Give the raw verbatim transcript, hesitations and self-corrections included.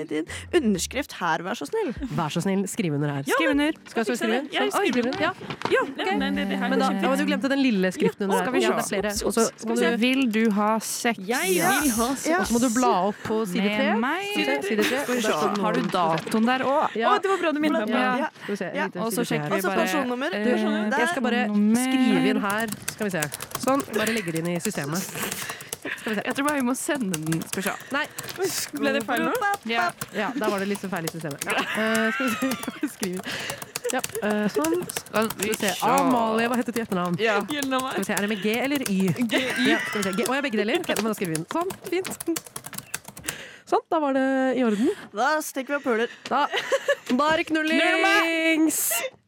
meg din underskrift her, vær så snill. Vær så snill, skriv under her. Skriv under. Skal du skrive? Ja, jeg Sånn, oi, skriver skriver. Ja. Ja, ok. nei, det, det her Men da, er ja, men du glemte den lille skriften under Skal her. vi Ja, se. det er flere. Og så må Så du, vil du ha sex jeg Ja. vil ha sex. Og så må du bla opp på side tre. med meg? Side, side tre. Skal vi Og der se. står det Har du noen- datoen der òg? Ja. Å, det var bra du minnet meg på Ja. det. Skal vi se, Ja. en liten Og så side tre sjekker her. vi Og så bare personnummer. eh, Personnummer. Jeg skal bare nummer. skrive inn her. Skal vi se. Sånn, bare legge det inn i systemet. Skal vi se. Jeg tror bare vi må sende den. Skal vi se. Nei, Ble det feil nå? Ja. ja, der var det litt så feil i systemet. Eh, skal vi se, skrive. Ja, eh, sånn. Skal Skal vi se. Amalie, hva heter det til etternavn? Ja. Skal vi se, er det med G eller Y? Ja, skal vi se. G. Å, ja, begge deler. Ok, da må jeg skrive inn. Sånn, fint. Sånn, da var det i orden. Da stikker vi og puler. Da, da er det knullings!